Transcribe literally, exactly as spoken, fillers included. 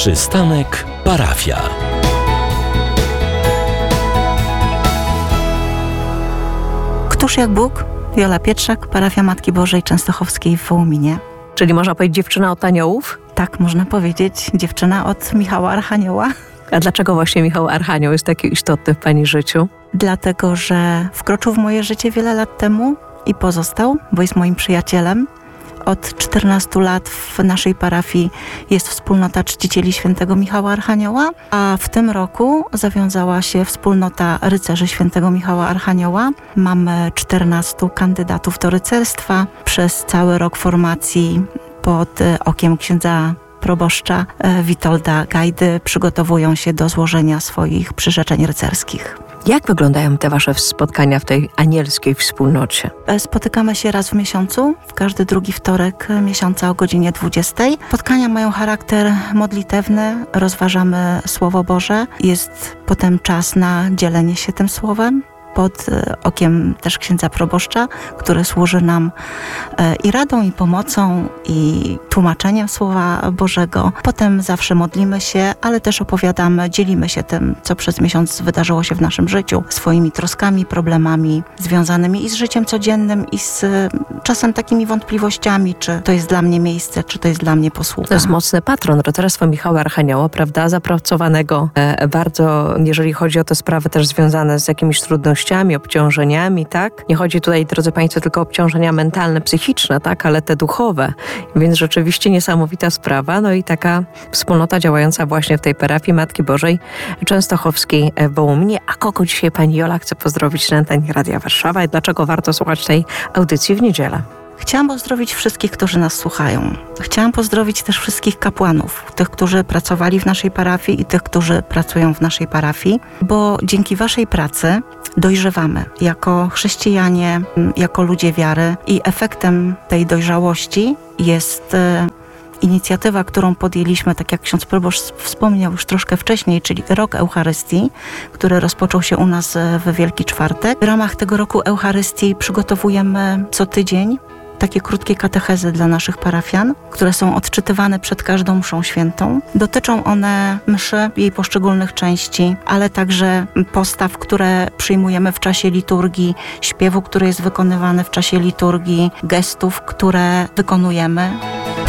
Przystanek parafia. Któż jak Bóg? Wiola Pietrzak, parafia Matki Bożej Częstochowskiej w Wołominie. Czyli można powiedzieć dziewczyna od aniołów? Tak, można powiedzieć, dziewczyna od Michała Archanioła. A dlaczego właśnie Michał Archanioł jest taki istotny w Pani życiu? Dlatego, że wkroczył w moje życie wiele lat temu i pozostał, bo jest moim przyjacielem. Od czternastu lat w naszej parafii jest wspólnota czcicieli świętego Michała Archanioła, a w tym roku zawiązała się wspólnota rycerzy świętego Michała Archanioła. Mamy czternastu kandydatów do rycerstwa. Przez cały rok formacji pod okiem księdza proboszcza Witolda Gajdy przygotowują się do złożenia swoich przyrzeczeń rycerskich. Jak wyglądają te Wasze spotkania w tej anielskiej wspólnocie? Spotykamy się raz w miesiącu, w każdy drugi wtorek miesiąca o godzinie dwudziestej. Spotkania mają charakter modlitewny, rozważamy Słowo Boże. Jest potem czas na dzielenie się tym Słowem pod okiem też księdza proboszcza, który służy nam i radą, i pomocą, i tłumaczeniem Słowa Bożego. Potem zawsze modlimy się, ale też opowiadamy, dzielimy się tym, co przez miesiąc wydarzyło się w naszym życiu, swoimi troskami, problemami związanymi i z życiem codziennym, i z czasem takimi wątpliwościami, czy to jest dla mnie miejsce, czy to jest dla mnie posługa. To jest mocny patron rycerstwa Michała Archanioła, prawda? Zapracowanego e, bardzo, jeżeli chodzi o te sprawy też związane z jakimiś trudnościami, obciążeniami, tak? Nie chodzi tutaj, drodzy Państwo, tylko o obciążenia mentalne, psychiczne, tak? Ale te duchowe. Więc rzeczywiście niesamowita sprawa. No i taka wspólnota działająca właśnie w tej parafii Matki Bożej Częstochowskiej w Wołominie. A kogo dzisiaj Pani Jola chce pozdrowić na antenie Radia Warszawa i dlaczego warto słuchać tej audycji w niedzielę? Chciałam pozdrowić wszystkich, którzy nas słuchają. Chciałam pozdrowić też wszystkich kapłanów, tych, którzy pracowali w naszej parafii i tych, którzy pracują w naszej parafii, bo dzięki Waszej pracy dojrzewamy jako chrześcijanie, jako ludzie wiary i efektem tej dojrzałości jest e, inicjatywa, którą podjęliśmy, tak jak ksiądz proboszcz wspomniał już troszkę wcześniej, czyli Rok Eucharystii, który rozpoczął się u nas w Wielki Czwartek. W ramach tego Roku Eucharystii przygotowujemy co tydzień takie krótkie katechezy dla naszych parafian, które są odczytywane przed każdą mszą świętą. Dotyczą one mszy, jej poszczególnych części, ale także postaw, które przyjmujemy w czasie liturgii, śpiewu, który jest wykonywany w czasie liturgii, gestów, które wykonujemy.